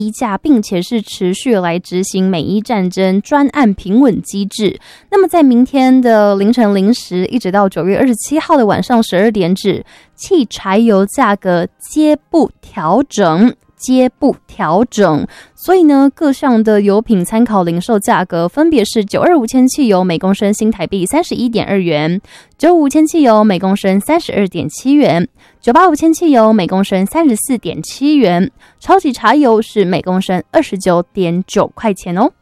价，并且是持续来执行美伊战争专案平稳机制。那么在明天的凌晨0时一直到9月27号的晚上12点止，汽柴油价格皆不调整。所以呢，各项的油品参考零售价格分别是925铅汽油每公升新台币31.2元，955铅汽油每公升32.7元，985铅汽油每公升34.7元，超级茶油是每公升29.9块钱哦。